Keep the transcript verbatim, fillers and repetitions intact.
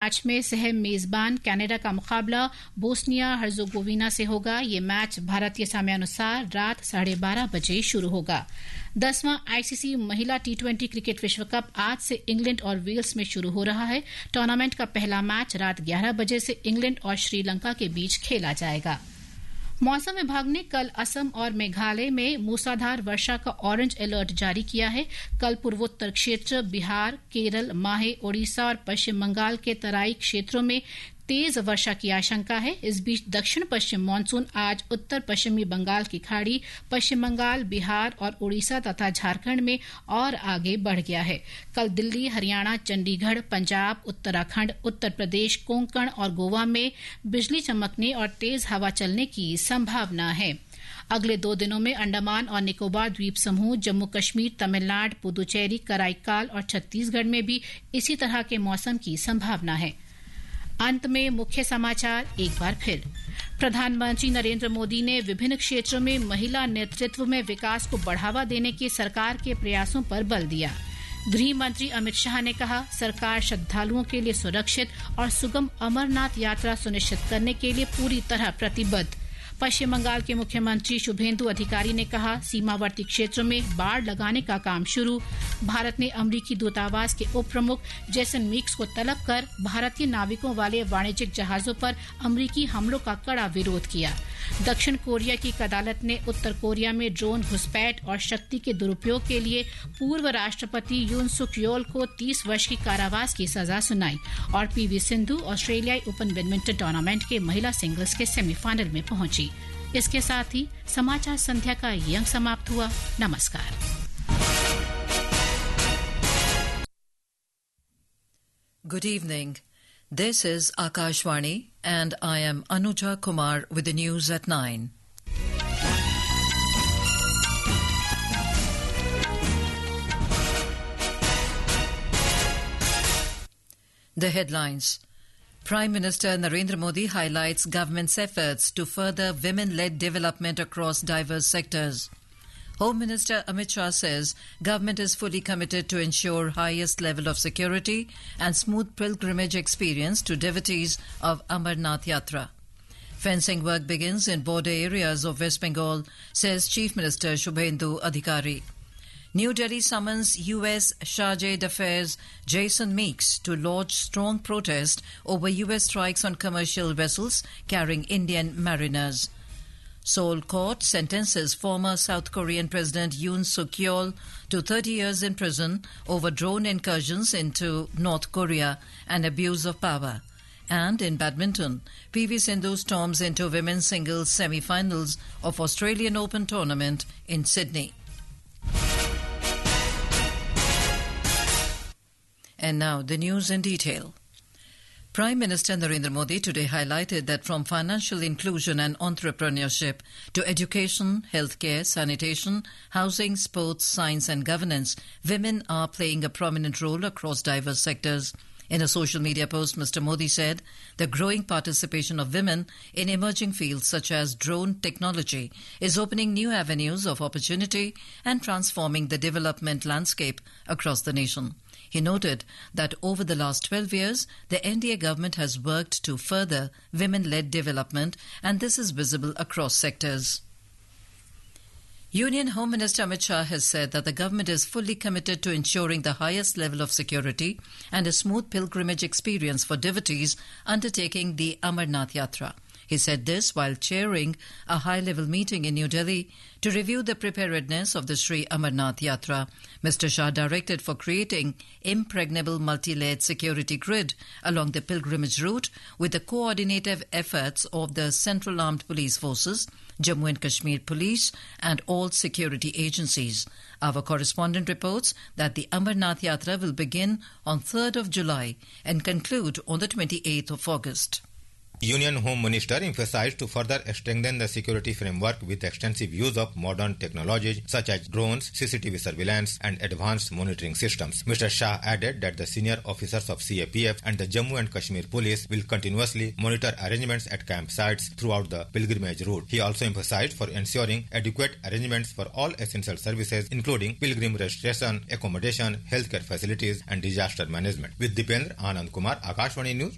Match में सह मेजबान कनाडा का मुकाबला बोस्निया हर्जोगोविना से होगा। ये मैच भारतीय समयानुसार रात साढ़े बारह बजे शुरू होगा। दसवां आईसीसी महिला टी ट्वेंटी क्रिकेट विश्व कप आज से इंग्लैंड और वेल्स में शुरू हो रहा है। टूर्नामेंट का पहला मैच रात ग्यारह बजे से इंग्लैंड और श्रीलंका के बीच खेला जाएगा। मौसम विभाग ने कल असम और मेघालय में मूसलाधार वर्षा का ऑरेंज अलर्ट जारी किया है। कल पूर्वोत्तर क्षेत्र, बिहार, केरल, माहे, ओडिशा और पश्चिम बंगाल के तराई क्षेत्रों में तेज वर्षा की आशंका है। इस बीच दक्षिण पश्चिम मानसून आज उत्तर पश्चिमी बंगाल की खाड़ी, पश्चिम बंगाल, बिहार और उड़ीसा तथा झारखंड में और आगे बढ़ गया है। कल दिल्ली, हरियाणा, चंडीगढ़, पंजाब, उत्तराखंड, उत्तर प्रदेश, कोंकण और गोवा में बिजली चमकने और तेज हवा चलने की संभावना है। अगले दो दिनों में अंडमान और निकोबार द्वीप समूह, जम्मू कश्मीर, तमिलनाडु, पुदुचेरी, कराईकाल और छत्तीसगढ़ में भी इसी तरह के मौसम की संभावना है। अंत में मुख्य समाचार एक बार फिर। प्रधानमंत्री नरेंद्र मोदी ने विभिन्न क्षेत्रों में महिला नेतृत्व में विकास को बढ़ावा देने के सरकार के प्रयासों पर बल दिया। गृह मंत्री अमित शाह ने कहा, सरकार श्रद्धालुओं के लिए सुरक्षित और सुगम अमरनाथ यात्रा सुनिश्चित करने के लिए पूरी तरह प्रतिबद्ध। पश्चिम बंगाल के मुख्यमंत्री शुभेंदु अधिकारी ने कहा, सीमावर्ती क्षेत्रों में बाड़ लगाने का काम शुरू। भारत ने अमरीकी दूतावास के उप प्रमुख जेसन मीक्स को तलब कर भारतीय नाविकों वाले वाणिज्यिक जहाजों पर अमरीकी हमलों का कड़ा विरोध किया। दक्षिण कोरिया की एक अदालत ने उत्तर कोरिया में ड्रोन घुसपैठ और शक्ति के दुरुपयोग के लिए पूर्व राष्ट्रपति यून सुक योल को तीस वर्ष की कारावास की सजा सुनाई। और पीवी सिंधु ऑस्ट्रेलियाई ओपन बैडमिंटन टूर्नामेंट के महिला सिंगल्स के सेमीफाइनल में पहुंची। इसके साथ ही समाचार संध्या का ये अंक समाप्त हुआ। नमस्कार। Good evening. This is Akashvani and I am Anuja Kumar with the news at nine. The headlines. Prime Minister Narendra Modi highlights government's efforts to further women-led development across diverse sectors. Home Minister Amit Shah says government is fully committed to ensure highest level of security and smooth pilgrimage experience to devotees of Amarnath Yatra. Fencing work begins in border areas of West Bengal, says Chief Minister Shubhendu Adhikari. New Delhi summons U S Charge d'Affaires Jason Meeks to lodge strong protest over U S strikes on commercial vessels carrying Indian mariners. Seoul court sentences former South Korean President Yoon Suk Yeol to thirty years in prison over drone incursions into North Korea and abuse of power. And in badminton, P V Sindhu storms into women's singles semi-finals of Australian Open tournament in Sydney. And now the news in detail. Prime Minister Narendra Modi today highlighted that from financial inclusion and entrepreneurship to education, healthcare, sanitation, housing, sports, science and governance, women are playing a prominent role across diverse sectors. In a social media post, Mister Modi said the growing participation of women in emerging fields such as drone technology is opening new avenues of opportunity and transforming the development landscape across the nation. He noted that over the last twelve years, the N D A government has worked to further women-led development, and this is visible across sectors. Union Home Minister Amit Shah has said that the government is fully committed to ensuring the highest level of security and a smooth pilgrimage experience for devotees undertaking the Amarnath Yatra. He said this while chairing a high-level meeting in New Delhi to review the preparedness of the Sri Amarnath Yatra. Mister Shah directed for creating impregnable multi-layered security grid along the pilgrimage route with the coordinated efforts of the Central Armed Police Forces, Jammu and Kashmir Police and all security agencies. Our correspondent reports that the Amarnath Yatra will begin on third of July and conclude on the twenty-eighth of August. Union Home Minister emphasized to further strengthen the security framework with extensive use of modern technologies such as drones, C C T V surveillance and advanced monitoring systems. Mister Shah added that the senior officers of C A P F and the Jammu and Kashmir Police will continuously monitor arrangements at campsites throughout the pilgrimage route. He also emphasized for ensuring adequate arrangements for all essential services including pilgrim registration, accommodation, healthcare facilities and disaster management. With Dipendra Anand Kumar, Akashvani News,